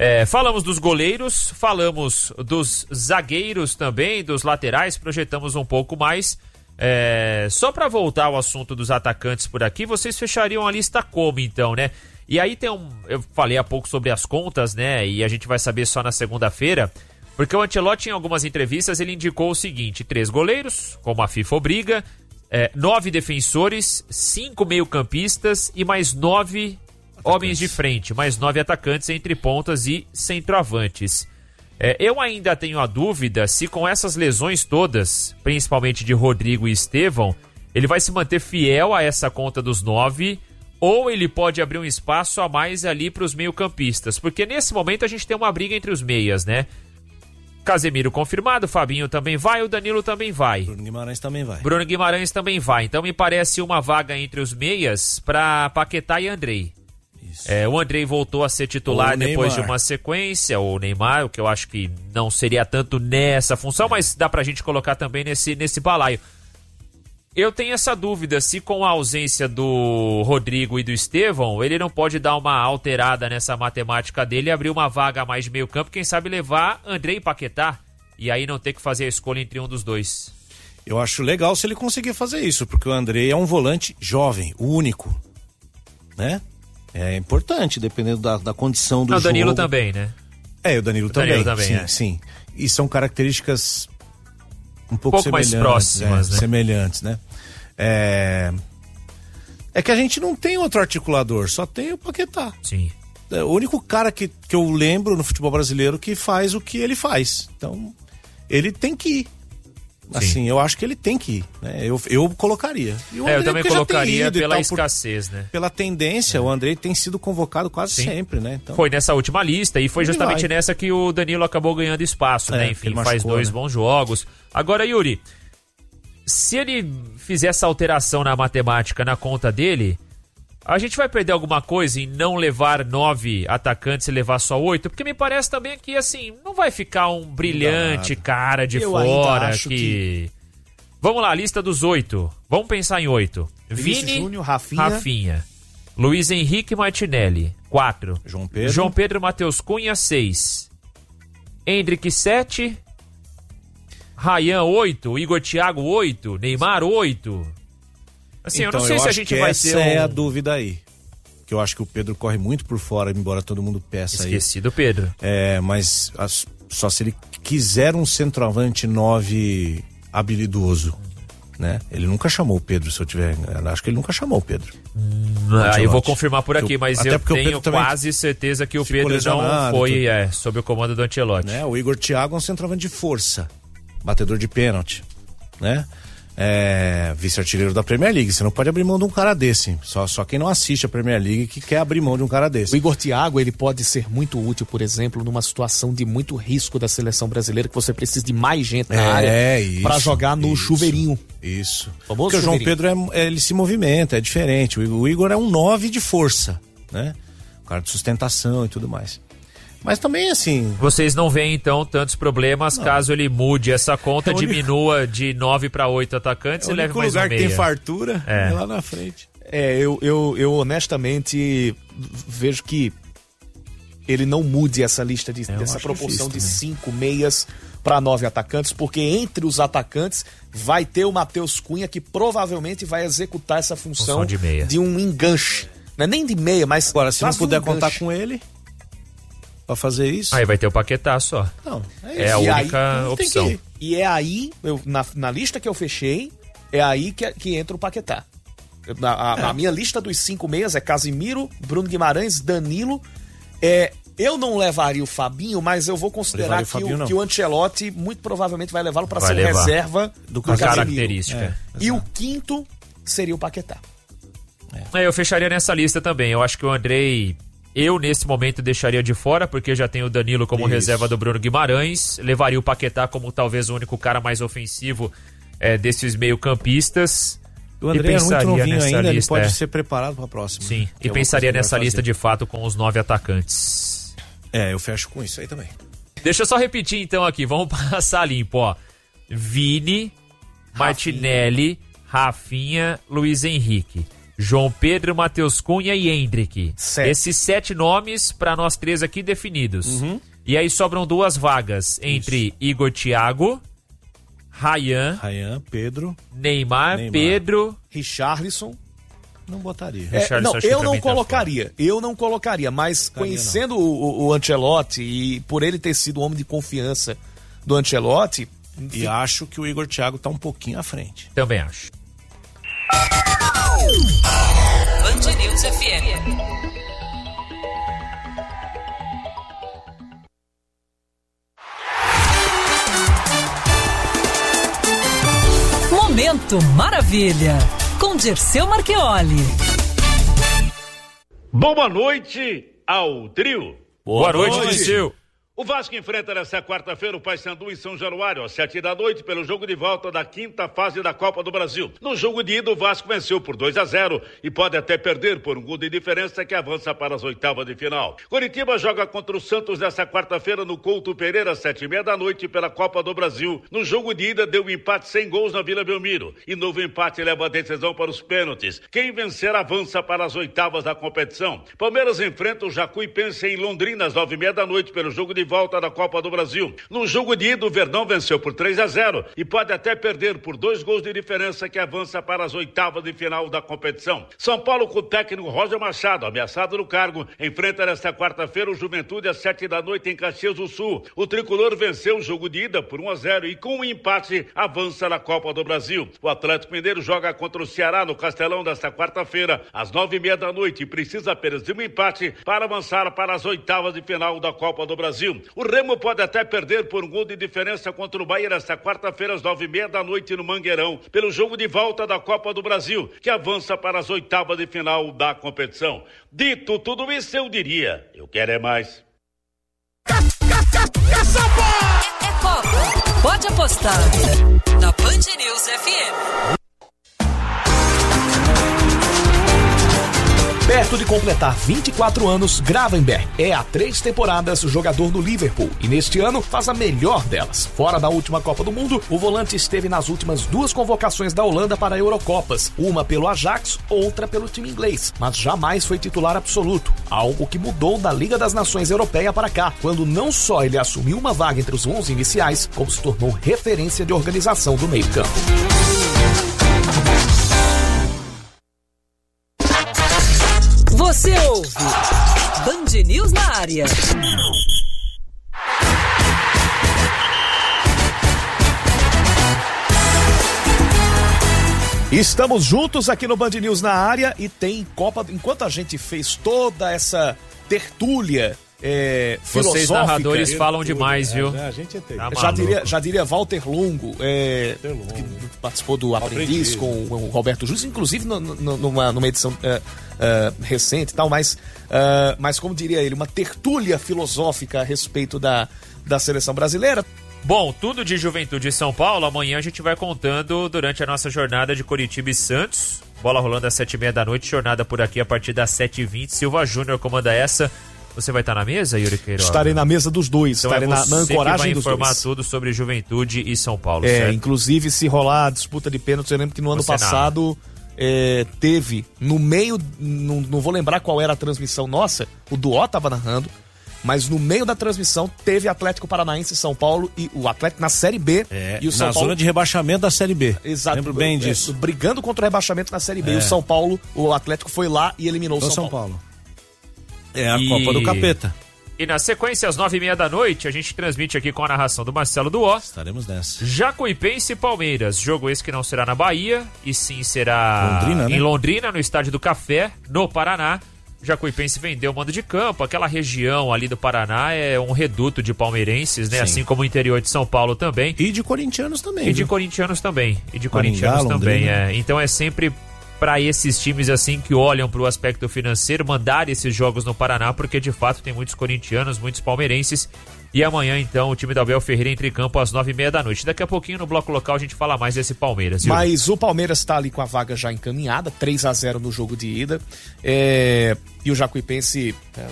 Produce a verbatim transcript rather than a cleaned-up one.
É, falamos dos goleiros, falamos dos zagueiros também, dos laterais, projetamos um pouco mais. É, só para voltar ao assunto dos atacantes por aqui, vocês fechariam a lista como então, né? E aí tem um... Eu falei há pouco sobre as contas, né? E a gente vai saber só na segunda-feira, porque o Ancelotti, em algumas entrevistas, ele indicou o seguinte: três goleiros, como a FIFA obriga, é, nove defensores, cinco meio-campistas e mais nove homens de frente, mais nove atacantes entre pontas e centroavantes. É, eu ainda tenho a dúvida se com essas lesões todas, principalmente de Rodrigo e Estevão, ele vai se manter fiel a essa conta dos nove, ou ele pode abrir um espaço a mais ali para os meio-campistas, porque nesse momento a gente tem uma briga entre os meias, né? Casemiro confirmado, Fabinho também vai, o Danilo também vai. Bruno Guimarães também vai. Bruno Guimarães também vai. Então me parece uma vaga entre os meias para Paquetá e Andrei. É, o Andrei voltou a ser titular depois de uma sequência, o Neymar, o que eu acho que não seria tanto nessa função, mas dá pra gente colocar também nesse, nesse balaio. Eu tenho essa dúvida se com a ausência do Rodrigo e do Estevão, ele não pode dar uma alterada nessa matemática dele e abrir uma vaga a mais de meio campo, quem sabe levar Andrei e Paquetá, e aí não ter que fazer a escolha entre um dos dois. Eu acho legal se ele conseguir fazer isso, porque o Andrei é um volante jovem, único, né? É importante, dependendo da, da condição do não, jogo. O Danilo também, né? É, o Danilo, o também, Danilo também, sim, é. sim. E são características um pouco, um pouco mais próximas, é, né? Semelhantes, né? É... é que a gente não tem outro articulador, só tem o Paquetá. Sim. É o único cara que, que eu lembro no futebol brasileiro que faz o que ele faz. Então, ele tem que ir. Assim, Sim. eu acho que ele tem que ir, né? Eu, eu colocaria. E o é, eu também colocaria pela tal, escassez, né? Pela tendência, é. o Andrei tem sido convocado quase Sim. sempre, né? Então, foi nessa última lista e foi justamente vai. nessa que o Danilo acabou ganhando espaço, é, né? Enfim, machucou, faz dois né? bons jogos. Agora, Yuri, se ele fizer essa alteração na matemática na conta dele, a gente vai perder alguma coisa em não levar nove atacantes e levar só oito? Porque me parece também que, assim, não vai ficar um brilhante cara de Eu fora acho que... que... Vamos lá, lista dos oito. Vamos pensar em oito. Vini, Júnior, Rafinha. Rafinha. Luiz Henrique Martinelli, quatro. João Pedro. João Pedro Matheus Cunha, seis. Hendrick, sete. Rayan, oito. Igor Thiago, oito. Neymar, oito. Assim, então, eu não sei eu se a acho gente que vai essa ter um... é a dúvida aí. Que eu acho que o Pedro corre muito por fora, embora todo mundo peça Esqueci aí. Esqueci do Pedro. É, mas as, só se ele quiser um centroavante nove habilidoso, né? Ele nunca chamou o Pedro, se eu tiver... Acho que ele nunca chamou o Pedro. Hum, aí eu vou confirmar por aqui, eu, mas eu tenho quase certeza que o Pedro não foi é, sob o comando do Ancelotti. Né? O Igor Thiago é um centroavante de força, batedor de pênalti, né? É, vice-artilheiro da Premier League. Você não pode abrir mão de um cara desse. Só, só quem não assiste a Premier League que quer abrir mão de um cara desse. O Igor Thiago, ele pode ser muito útil, por exemplo, numa situação de muito risco da seleção brasileira, que você precisa de mais gente na é, área para jogar no isso, chuveirinho. Isso. Famoso Porque o João chuveirinho. Pedro, é, ele se movimenta, é diferente. O Igor é um nove de força, né? Um cara de sustentação e tudo mais. Mas também, assim... Vocês não veem, então, tantos problemas não. caso ele mude essa conta, é diminua único... de nove para oito atacantes é e leve mais um meia. O lugar que tem fartura é, é lá na frente. É, eu, eu, eu honestamente vejo que ele não mude essa lista, de, é, dessa proporção de cinco meias para nove atacantes, porque entre os atacantes vai ter o Matheus Cunha, que provavelmente vai executar essa função, função de, meia. de um enganche. Não é nem de meia, mas... Agora, se não puder um contar com ele... pra fazer isso. Aí vai ter o Paquetá só. Não, é, é a única aí, opção. E é aí, eu, na, na lista que eu fechei, é aí que, que entra o Paquetá. Na, a, é. a minha lista dos cinco meias é Casemiro, Bruno Guimarães, Danilo. É, eu não levaria o Fabinho, mas eu vou considerar o que, o, que o Ancelotti muito provavelmente vai levá-lo para ser levar. reserva do, do característica. É, e o quinto seria o Paquetá. É. Eu fecharia nessa lista também. Eu acho que o Andrei... Eu, nesse momento, deixaria de fora, porque já tem o Danilo como Isso. reserva do Bruno Guimarães. Levaria o Paquetá como talvez o único cara mais ofensivo é, desses meio-campistas. O André é muito novinho ainda, lista, ele pode é. ser preparado para a próxima. Sim, e é pensaria nessa lista de fato com os nove atacantes. É, eu fecho com isso aí também. Deixa eu só repetir então aqui, vamos passar limpo, ó. Vini, Martinelli, Rafinha, Luiz Henrique. João Pedro, Matheus Cunha e Hendrick. Sete. Esses sete nomes para nós três aqui definidos. Uhum. E aí sobram duas vagas entre Isso. Igor Thiago, Ryan, Ryan, Pedro, Neymar, Neymar, Pedro, Richarlison. Não botaria. É, não, eu não colocaria. Tá eu não colocaria, mas Caria conhecendo o, o Ancelotti e por ele ter sido o homem de confiança do Ancelotti. E acho que o Igor Thiago tá um pouquinho à frente. Também acho. Band News F M. Momento Maravilha, com Dirceu Marchioli. Boa noite ao trio. Boa, Boa noite, Dirceu. O Vasco enfrenta nesta quarta-feira o Paysandu em São Januário, às sete da noite, pelo jogo de volta da quinta fase da Copa do Brasil. No jogo de ida, o Vasco venceu por dois a zero e pode até perder por um gol de diferença que avança para as oitavas de final. Coritiba joga contra o Santos nesta quarta-feira no Couto Pereira, às sete e meia da noite, pela Copa do Brasil. No jogo de ida, deu um empate sem gols na Vila Belmiro. E novo empate leva a decisão para os pênaltis. Quem vencer avança para as oitavas da competição. Palmeiras enfrenta o Jacuipense em Londrina, às nove e meia da noite, pelo jogo de volta da Copa do Brasil. No jogo de ida, o Verdão venceu por três a zero e pode até perder por dois gols de diferença que avança para as oitavas de final da competição. São Paulo, com o técnico Roger Machado, ameaçado no cargo, enfrenta nesta quarta-feira o Juventude às sete da noite em Caxias do Sul. O tricolor venceu o jogo de ida por um a zero e com um empate avança na Copa do Brasil. O Atlético Mineiro joga contra o Ceará no Castelão desta quarta-feira às nove e meia da noite e precisa apenas de um empate para avançar para as oitavas de final da Copa do Brasil. O Remo pode até perder por um gol de diferença contra o Bahia nesta quarta-feira às nove e meia da noite no Mangueirão, pelo jogo de volta da Copa do Brasil, que avança para as oitavas de final da competição. Dito tudo isso, eu diria, eu quero é mais. É, é Copa, pode apostar na Band News F M. Perto de completar vinte e quatro anos, Gravenberch é há três temporadas jogador do Liverpool e neste ano faz a melhor delas. Fora da última Copa do Mundo, o volante esteve nas últimas duas convocações da Holanda para Eurocopas, uma pelo Ajax, outra pelo time inglês, mas jamais foi titular absoluto, algo que mudou da Liga das Nações Europeia para cá, quando não só ele assumiu uma vaga entre os onze iniciais, como se tornou referência de organização do meio-campo. Você ouve Band News na área. Estamos juntos aqui no Band News na área e tem Copa. Enquanto a gente fez toda essa tertúlia é, filosófica... Vocês narradores falam demais, viu? É, a gente tem. Tá já, diria, já diria Walter Longo, é, Walter Longo. Que participou do Aprendiz, Aprendiz com o Roberto Justo, inclusive no, no, numa, numa edição uh, uh, recente e tal, mas, uh, mas como diria ele, uma tertúlia filosófica a respeito da, da seleção brasileira. Bom, tudo de Juventude e São Paulo, amanhã a gente vai contando durante a nossa jornada de Coritiba e Santos. Bola rolando às sete e meia da noite, jornada por aqui a partir das sete e vinte. Silva Júnior comanda essa. Você vai estar na mesa, Yuri Queiroga? Estarei na mesa dos dois, então estarei é na, na ancoragem dos dois. Vai informar tudo sobre Juventude e São Paulo, é, certo? Inclusive se rolar a disputa de pênaltis, eu lembro que no ano Você passado é, teve, no meio, não, não vou lembrar qual era a transmissão nossa, o Duó tava narrando, mas no meio da transmissão teve Atlético Paranaense e São Paulo, e o Atlético na Série B. É, e o São na Paulo... zona de rebaixamento da Série B. Exato. Lembro bem disso. É, brigando contra o rebaixamento na Série B. É. E o São Paulo, o Atlético foi lá e eliminou o São, São Paulo. Paulo. É a e... Copa do Capeta. E na sequência, às nove e meia da noite, a gente transmite aqui com a narração do Marcelo Duó. Estaremos nessa. Jacuipense e Palmeiras. Jogo esse que não será na Bahia, e sim será Londrina, né? em Londrina, no Estádio do Café, no Paraná. Jacuipense vendeu o mando de campo. Aquela região ali do Paraná é um reduto de palmeirenses, né? Sim. Assim como o interior de São Paulo também. E de corintianos também. E viu? de corintianos também. E de Maringá, corintianos Londrina. também, é. Então é sempre para esses times assim que olham para o aspecto financeiro mandar esses jogos no Paraná, porque de fato tem muitos corintianos, muitos palmeirenses. E amanhã, então, o time da Abel Ferreira entra em campo às nove e meia da noite. Daqui a pouquinho, no bloco local, a gente fala mais desse Palmeiras. Viu? Mas o Palmeiras está ali com a vaga já encaminhada, três a zero no jogo de ida. É... E o Jacuipense... É...